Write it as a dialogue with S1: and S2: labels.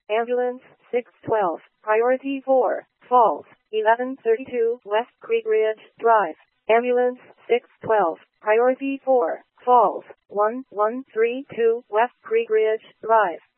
S1: Ambulance 612, priority 4, falls, 1132 West Creek Ridge Drive. Ambulance 612, priority 4, falls, 1132 West Creek Ridge Drive.